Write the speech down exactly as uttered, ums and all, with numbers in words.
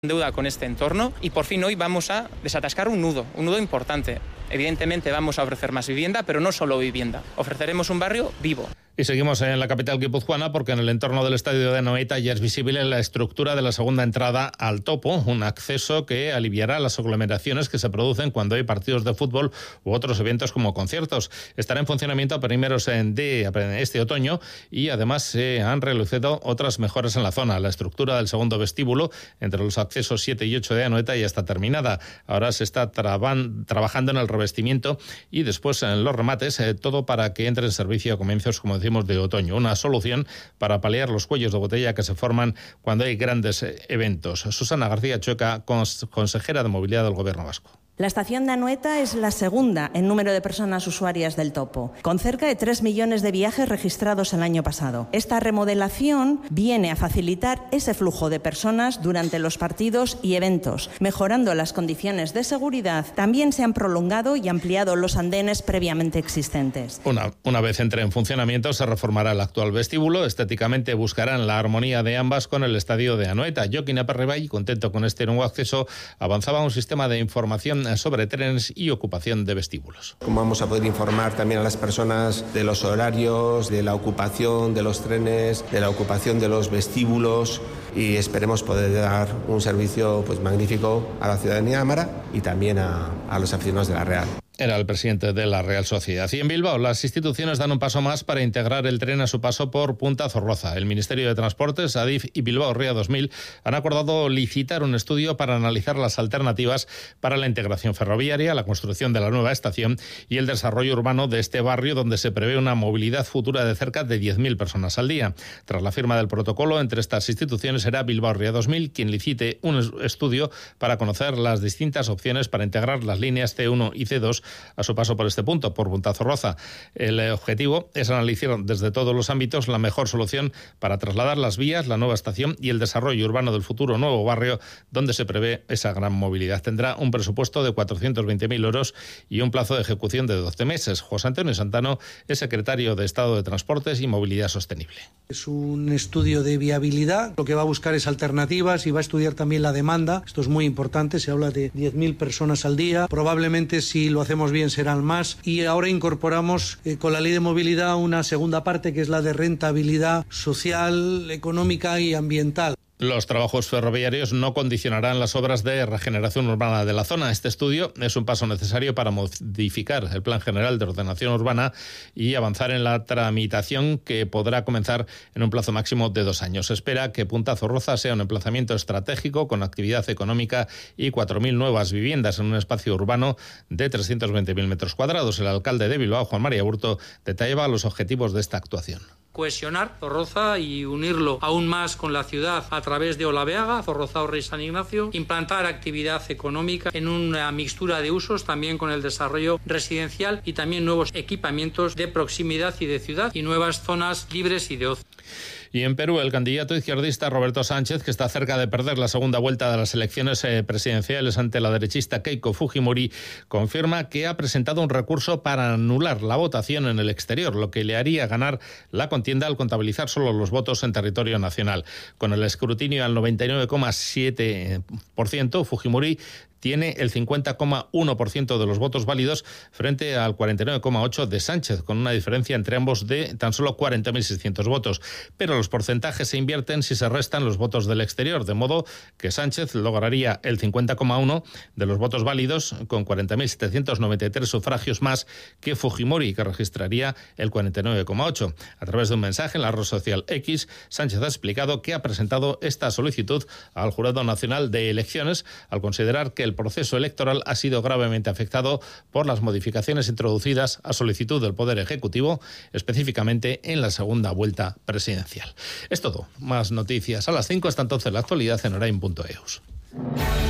deuda con este entorno y por fin hoy vamos a desatascar un nudo, un nudo importante. Evidentemente vamos a ofrecer más vivienda, pero no solo vivienda. Ofreceremos un barrio vivo. Y seguimos en la capital guipuzcoana porque en el entorno del estadio de Anoeta ya es visible la estructura de la segunda entrada al Topo, un acceso que aliviará las aglomeraciones que se producen cuando hay partidos de fútbol u otros eventos como conciertos. Estará en funcionamiento a primeros de este otoño y además se han realizado otras mejoras en la zona. La estructura del segundo vestíbulo entre los accesos siete y ocho de Anoeta ya está terminada. Ahora se está traban, trabajando en el revestimiento y después en los remates, eh, todo para que entre en servicio a comienzos, como decimos, de otoño. Una solución para paliar los cuellos de botella que se forman cuando hay grandes eventos. Susana García Chueca, consejera de Movilidad del Gobierno Vasco. La estación de Anoeta es la segunda en número de personas usuarias del Topo, con cerca de tres millones de viajes registrados el año pasado. Esta remodelación viene a facilitar ese flujo de personas durante los partidos y eventos, mejorando las condiciones de seguridad. También se han prolongado y ampliado los andenes previamente existentes. Una, una vez entre en funcionamiento, se reformará el actual vestíbulo. Estéticamente buscarán la armonía de ambas con el estadio de Anoeta. Joaquín Aperribay, contento con este nuevo acceso, avanzaba un sistema de información sobre trenes y ocupación de vestíbulos. Como vamos a poder informar también a las personas de los horarios, de la ocupación de los trenes, de la ocupación de los vestíbulos, y esperemos poder dar un servicio pues magnífico a la ciudadanía ámara y también a, a los aficionados de la Real. Era el presidente de la Real Sociedad. Y en Bilbao, las instituciones dan un paso más para integrar el tren a su paso por Punta Zorroza. El Ministerio de Transportes, Adif y Bilbao Ría dos mil han acordado licitar un estudio para analizar las alternativas para la integración ferroviaria, la construcción de la nueva estación y el desarrollo urbano de este barrio, donde se prevé una movilidad futura de cerca de diez mil personas al día. Tras la firma del protocolo entre estas instituciones, será Bilbao Ría dos mil quien licite un estudio para conocer las distintas opciones para integrar las líneas ce uno y ce dos a su paso por este punto, por Punta Zorroza. El objetivo es analizar desde todos los ámbitos la mejor solución para trasladar las vías, la nueva estación y el desarrollo urbano del futuro nuevo barrio donde se prevé esa gran movilidad. Tendrá un presupuesto de cuatrocientos veinte mil euros y un plazo de ejecución de doce meses. José Antonio Santano es secretario de Estado de Transportes y Movilidad Sostenible. Es un estudio de viabilidad, lo que va a buscar es alternativas y va a estudiar también la demanda. Esto es muy importante, se habla de diez mil personas al día, probablemente si lo hacemos bien serán más, y ahora incorporamos eh, con la ley de movilidad una segunda parte que es la de rentabilidad social, económica y ambiental. Los trabajos ferroviarios no condicionarán las obras de regeneración urbana de la zona. Este estudio es un paso necesario para modificar el Plan General de Ordenación Urbana y avanzar en la tramitación, que podrá comenzar en un plazo máximo de dos años. Se espera que Punta Zorroza sea un emplazamiento estratégico con actividad económica y cuatro mil nuevas viviendas en un espacio urbano de trescientos veinte mil metros cuadrados. El alcalde de Bilbao, Juan María Burto, detallaba los objetivos de esta actuación. Cohesionar Zorroza y unirlo aún más con la ciudad a través de Olabeaga, Zorroza, Orre y San Ignacio, implantar actividad económica en una mixtura de usos, también con el desarrollo residencial y también nuevos equipamientos de proximidad y de ciudad y nuevas zonas libres y de ocio. Y en Perú, el candidato izquierdista Roberto Sánchez, que está cerca de perder la segunda vuelta de las elecciones presidenciales ante la derechista Keiko Fujimori, confirma que ha presentado un recurso para anular la votación en el exterior, lo que le haría ganar la contienda al contabilizar solo los votos en territorio nacional. Con el escrutinio al noventa y nueve coma siete por ciento, Fujimori tiene el cincuenta coma uno por ciento de los votos válidos frente al cuarenta y nueve coma ocho por ciento de Sánchez, con una diferencia entre ambos de tan solo cuarenta mil seiscientos votos. Pero los porcentajes se invierten si se restan los votos del exterior, de modo que Sánchez lograría el cincuenta coma uno por ciento de los votos válidos, con cuarenta mil setecientos noventa y tres sufragios más que Fujimori, que registraría el cuarenta y nueve coma ocho por ciento. A través de un mensaje en la red social X, Sánchez ha explicado que ha presentado esta solicitud al Jurado Nacional de Elecciones al considerar que el El proceso electoral ha sido gravemente afectado por las modificaciones introducidas a solicitud del Poder Ejecutivo, específicamente en la segunda vuelta presidencial. Es todo. Más noticias a las cinco. Hasta entonces la actualidad en orain punto eus.